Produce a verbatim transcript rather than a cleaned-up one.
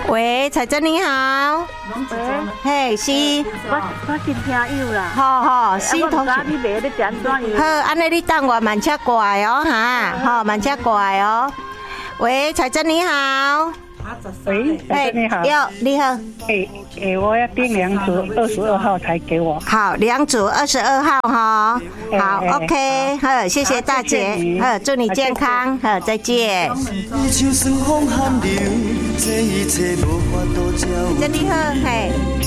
喂，彩珍你好。 喂， 嘿，是。 我我新听友啦。 好好，新同学。 你卖咧点怎样？ 好，安尼你等我慢车过来哦，哈，好，慢车过来哦。喂，彩珍你好。 喂，彩珍你好。 哟，你好。 诶诶，我要订两组，二十二号才给我。 好，两组二十二号哈。好 ，OK， 好，谢谢大姐，好，祝你健康，好，再见。这你好，嘿。